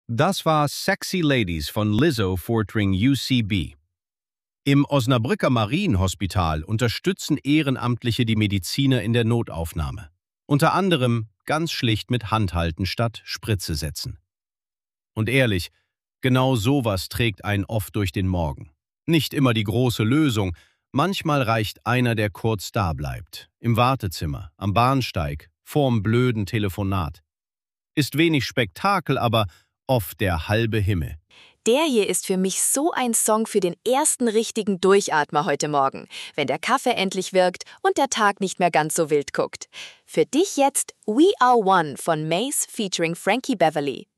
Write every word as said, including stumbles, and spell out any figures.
Das war Sexy Ladies von Lizzo featuring U C B. Im Osnabrücker Marienhospital unterstützen Ehrenamtliche die Mediziner in der Notaufnahme. Unter anderem ganz schlicht mit Handhalten statt Spritze setzen. Und ehrlich, genau sowas trägt einen oft durch den Morgen. Nicht immer die große Lösung, manchmal reicht einer, der kurz da bleibt. Im Wartezimmer, am Bahnsteig, vorm blöden Telefonat. Ist wenig Spektakel, aber oft der halbe Himmel. Der hier ist für mich so ein Song für den ersten richtigen Durchatmer heute Morgen, wenn der Kaffee endlich wirkt und der Tag nicht mehr ganz so wild guckt. Für dich jetzt We Are One von Mace featuring Frankie Beverly.